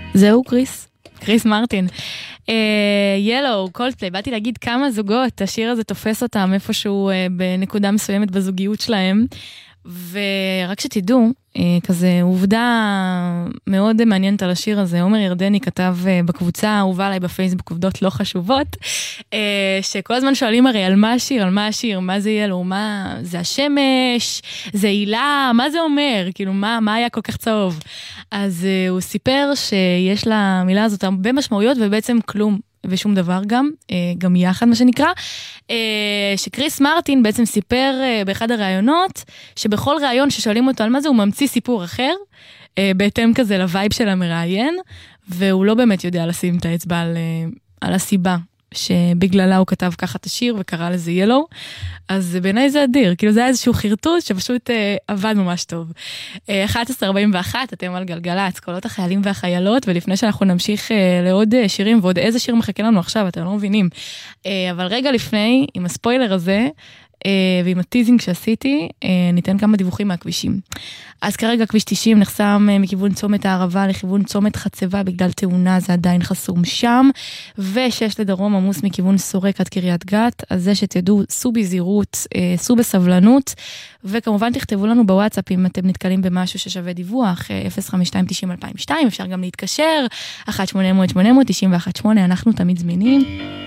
זהו קריס מרטין. ילו, קולדפליי, באתי להגיד כמה זוגות, השיר הזה תופס אותם איפשהו בנקודה מסוימת בזוגיות שלהם, ורק שתדעו, כזה עובדה מאוד מעניינת על השיר הזה, עומר ירדני כתב בקבוצה האהובה עליי בפייסבוק עובדות לא חשובות, שכל הזמן שואלים הרי על מה השיר, מה זה ילו, מה זה השמש, זה הילה, מה זה אומר, כאילו מה היה כל כך צהוב. אז הוא סיפר שיש למילה הזאת הרבה משמעויות ובעצם כלום. ושום דבר גם יחד מה שנקרא, שקריס מרטין בעצם סיפר באחד הראיונות, שבכל ראיון ששואלים אותו על מה זה, הוא ממציא סיפור אחר, בהתאם כזה לווייב של המראיין, והוא לא באמת יודע לשים את האצבע על הסיבה, שבגללה הוא כתב ככה את השיר וקרא לזה ילו, אז בעיניי זה אדיר, כאילו זה היה איזשהו חרטוט שפשוט עבד ממש טוב. 11:41, אתם על גלגלץ, קולות החיילים והחיילות, ולפני שאנחנו נמשיך לעוד שירים, ועוד איזה שיר מחכה לנו עכשיו, אתם לא מבינים. אבל רגע לפני, עם הספוילר הזה, ועם הטיזינג שעשיתי, ניתן כמה דיווחים מהכבישים. אז כרגע כביש 90 נחסם מכיוון צומת הערבה לכיוון צומת חצבה בגלל תאונה, זה עדיין חסום שם, ו6 לדרום עמוס מכיוון סורק עד קריית גת, אז זה שתדעו, סעו בזהירות, סעו בסבלנות, וכמובן תכתבו לנו בוואטסאפ אם אתם נתקלים במשהו ששווה דיווח, 052-90-2002, אפשר גם להתקשר, 1-800-800-918, אנחנו תמיד זמינים.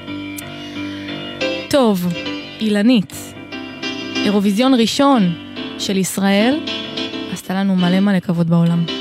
טוב, אילנית, אירוויזיון ראשון של ישראל, עשתה לנו מלא כבוד בעולם.